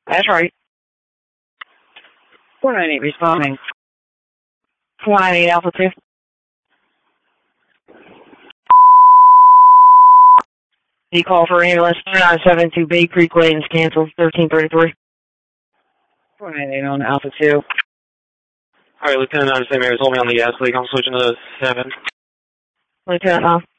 That's right. 498 responding. 498 Alpha 2. The call for ambulance 3972 Bay Creek Lane is canceled. 1333. 498 on Alpha 2. Alright, Lieutenant, I understand Mary's holding me on the gas leak. I'm switching to 7. Lieutenant,